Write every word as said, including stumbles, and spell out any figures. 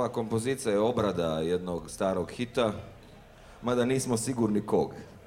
kompozicija je obrada jednog starog hita, mada nismo sigurni kog.